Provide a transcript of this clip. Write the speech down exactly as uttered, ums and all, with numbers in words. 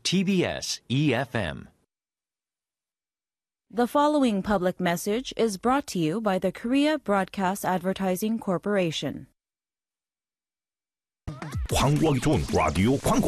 T B S E F M. The following public message is brought to you by the Korea Broadcast Advertising Corporation. 광고하기 좋은 라디오 광고.